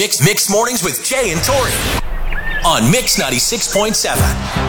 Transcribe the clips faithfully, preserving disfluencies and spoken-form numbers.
Mix, Mix Mornings with Jay and Tori on Mix ninety-six point seven.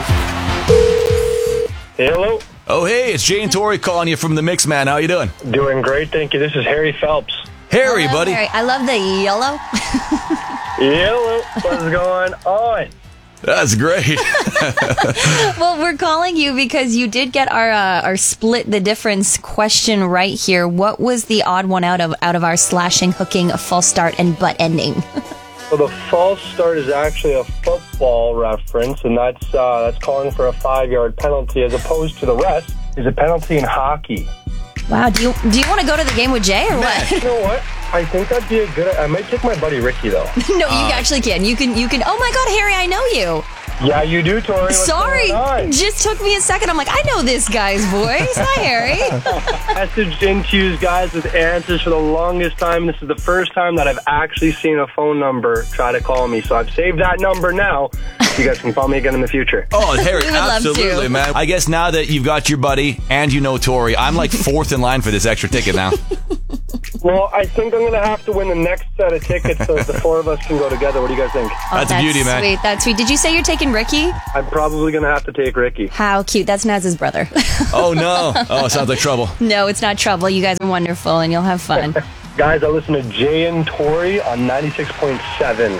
Hello. Oh, hey, it's Jay and Tori calling you from the Mix, man. How you doing? Doing great, thank you. This is Harry Phelps. Harry, Hello, buddy. Harry. I love the yellow. Hello. What's going on? That's great. Well, we're calling you because you did get our uh, our split the difference question right here. What was the odd one out of out of our slashing, hooking, false start, and butt ending? Well, the false start is actually a football reference, and that's uh, that's calling for a five-yard penalty, as opposed to the rest is a penalty in hockey. Wow, do you do you want to go to the game with Jay or what? You know what? I think that'd be a good. I might take my buddy Ricky though. No, you uh, actually can. You can. You can. Oh my God, Harry, I know you. Yeah, you do, Tori. What's Sorry, going on? just took me a second. I'm like, I know this guy's voice. Hi, Harry. Messaged into you guys with answers for the longest time. This is the first time that I've actually seen a phone number try to call me, so I've saved that number now. You guys can call me again in the future. Oh, Harry, We would love absolutely, to. man. I guess now that you've got your buddy and you know Tori, I'm like fourth in line for this extra ticket now. Well, I think I'm going to have to win the next set of tickets so the four of us can go together. What do you guys think? Oh, That's a beauty, man. Sweet. That's sweet. Did you say you're taking Ricky? I'm probably going to have to take Ricky. How cute. That's Naz's brother. Oh, no. Oh, sounds like trouble. No, it's not trouble. You guys are wonderful and you'll have fun. Guys, I listen to Jay and Tori on ninety-six point seven.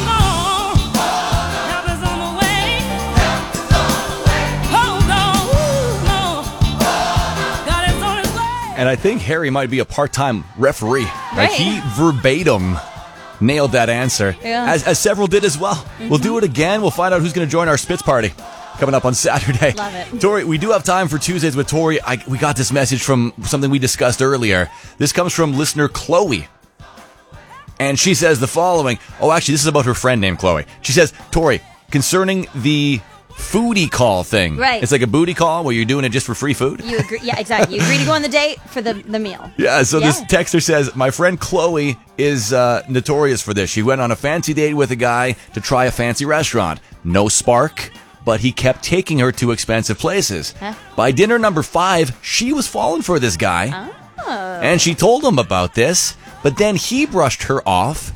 And I think Harry might be a part-time referee. Like Right. he verbatim nailed that answer, Yeah. as, as several did as well. Mm-hmm. We'll do it again. We'll find out who's going to join our Spitz party coming up on Saturday. Love it. Tori, we do have time for Tuesdays with Tori. I, we got this message from something we discussed earlier. This comes from listener Chloe. And she says the following. Oh, actually, this is about her friend named Chloe. She says, Tori, concerning the foodie call thing. Right. It's like a booty call where you're doing it just for free food. You agree? Yeah, exactly. You agree to go on the date for the, the meal. Yeah, so Yeah. this texter says, my friend Chloe is uh, notorious for this. She went on a fancy date with a guy to try a fancy restaurant. No spark, but he kept taking her to expensive places. Huh? By dinner number five, she was falling for this guy. Oh. And she told him about this, but then he brushed her off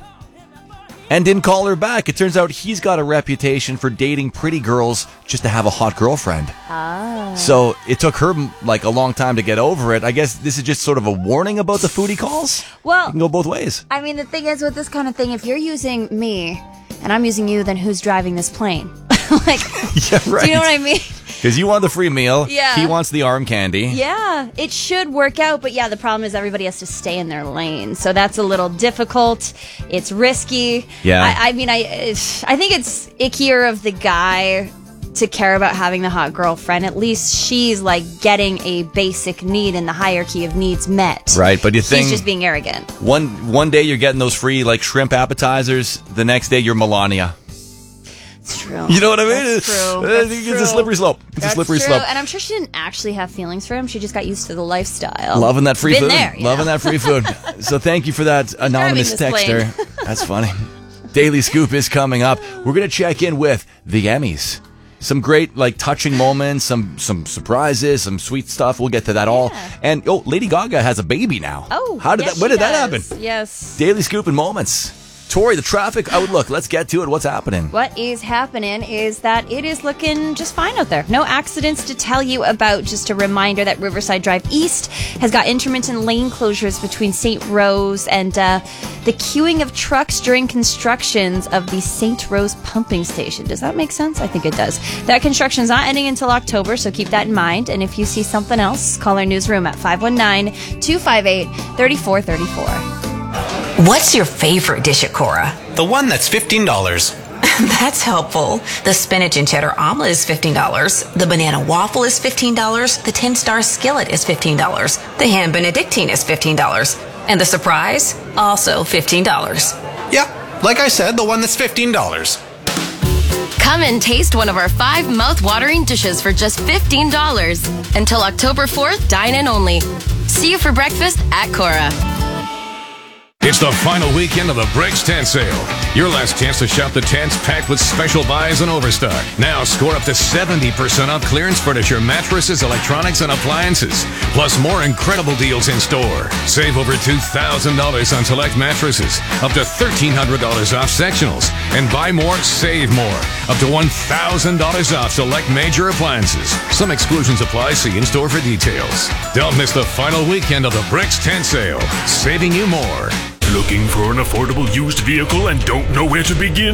and didn't call her back. It turns out he's got a reputation for dating pretty girls just to have a hot girlfriend. Oh. So it took her like a long time to get over it. I guess this is just sort of a warning about the foodie calls. Well, It can go both ways. I mean, the thing is with this kind of thing, if you're using me and I'm using you, then who's driving this plane? Like, Yeah, right. do you know what I mean? Because you want the free meal. Yeah. He wants the arm candy. Yeah, it should work out, but yeah, the problem is everybody has to stay in their lane, so that's a little difficult. It's risky. Yeah. I, I mean, I I think it's ickier of the guy to care about having the hot girlfriend. At least she's like getting a basic need in the hierarchy of needs met. Right, but you think he's just being arrogant. one one day you're getting those free like shrimp appetizers. The next day you're Melania. It's true. You know what I mean? That's true. Uh, That's it's true. a slippery slope. It's That's a slippery true. slope. And I'm sure she didn't actually have feelings for him. She just got used to the lifestyle. Loving that free Been food. there, you Loving know? that free food. So thank you for that anonymous driving this texter. plane. That's funny. Daily Scoop is coming up. We're going to check in with the Emmys. Some great, like, touching moments, some some surprises, some sweet stuff. We'll get to that all. Yeah. And, oh, Lady Gaga has a baby now. Oh, How did yes, that, when she did that happen? does. Yes. Daily Scoop in moments. Tori, the traffic outlook. Let's get to it. What's happening? What is happening is that it is looking just fine out there. No accidents to tell you about. Just a reminder that Riverside Drive East has got intermittent lane closures between Saint Rose and uh, the queuing of trucks during constructions of the Saint Rose pumping station. Does that make sense? I think it does. That construction is not ending until October, so keep that in mind. And if you see something else, call our newsroom at five one nine, two five eight, three four three four. What's your favorite dish at Cora? The one that's fifteen dollars. That's helpful. The spinach and cheddar omelet is fifteen dollars. The banana waffle is fifteen dollars. The ten-star skillet is fifteen dollars. The ham benedictine is fifteen dollars. And the surprise? Also fifteen dollars. Yeah, like I said, the one that's fifteen dollars. Come and taste one of our five mouth-watering dishes for just fifteen dollars. Until October fourth, dine in only. See you for breakfast at Cora. It's the final weekend of the Bricks Tent Sale. Your last chance to shop the tents packed with special buys and overstock. Now score up to seventy percent off clearance furniture, mattresses, electronics, and appliances. Plus more incredible deals in store. Save over two thousand dollars on select mattresses. Up to one thousand three hundred dollars off sectionals. And buy more, save more. Up to one thousand dollars off select major appliances. Some exclusions apply. See in store for details. Don't miss the final weekend of the Bricks Tent Sale. Saving you more. Looking for an affordable used vehicle and don't know where to begin?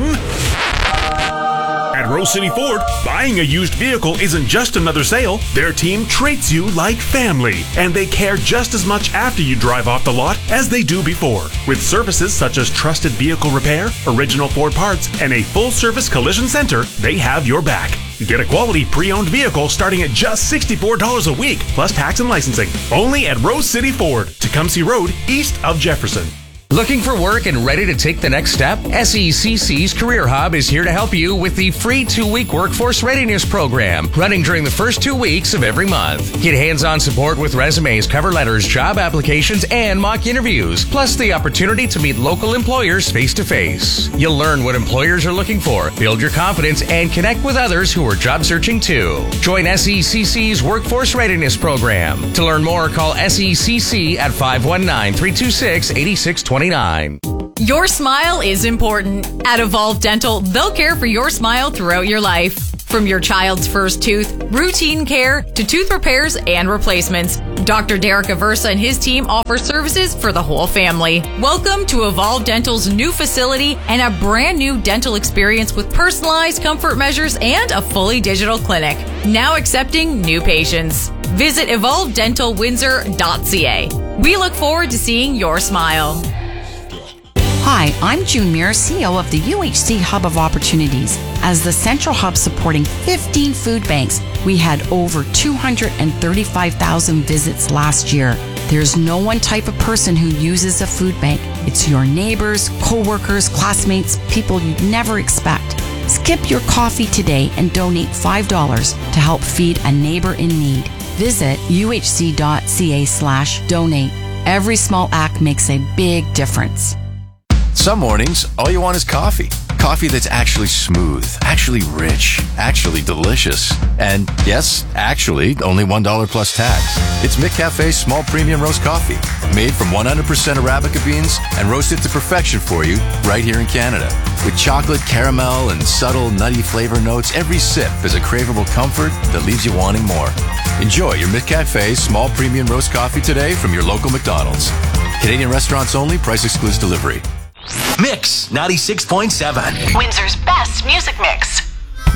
At Rose City Ford, buying a used vehicle isn't just another sale. Their team treats you like family, and they care just as much after you drive off the lot as they do before. With services such as trusted vehicle repair, original Ford parts, and a full-service collision center, they have your back. Get a quality pre-owned vehicle starting at just sixty-four dollars a week, plus tax and licensing. Only at Rose City Ford, Tecumseh Road, east of Jefferson. Looking for work and ready to take the next step? S E C C's Career Hub is here to help you with the free two-week workforce readiness program running during the first two weeks of every month. Get hands-on support with resumes, cover letters, job applications, and mock interviews, plus the opportunity to meet local employers face-to-face. You'll learn what employers are looking for, build your confidence, and connect with others who are job searching too. Join S E C C's Workforce Readiness Program. To learn more, call S E C C at five one nine, three two six, eight six two nine. Your smile is important. At Evolve Dental, they'll care for your smile throughout your life. From your child's first tooth, routine care, to tooth repairs and replacements, Doctor Derek Aversa and his team offer services for the whole family. Welcome to Evolve Dental's new facility and a brand new dental experience with personalized comfort measures and a fully digital clinic. Now accepting new patients. Visit evolve dental windsor dot c a. We look forward to seeing your smile. Hi, I'm June Muir, C E O of the U H C Hub of Opportunities. As the central hub supporting fifteen food banks, we had over two hundred thirty-five thousand visits last year. There's no one type of person who uses a food bank. It's your neighbors, co-workers, classmates, people you'd never expect. Skip your coffee today and donate five dollars to help feed a neighbor in need. Visit U H C dot c a slash donate. Every small act makes a big difference. Some mornings, all you want is coffee. Coffee that's actually smooth, actually rich, actually delicious. And yes, actually, only one dollar plus tax. It's McCafe's small premium roast coffee, made from one hundred percent Arabica beans and roasted to perfection for you right here in Canada. With chocolate, caramel, and subtle nutty flavor notes, every sip is a craveable comfort that leaves you wanting more. Enjoy your McCafe's small premium roast coffee today from your local McDonald's. Canadian restaurants only, price excludes delivery. Mix ninety-six point seven. Windsor's best music mix.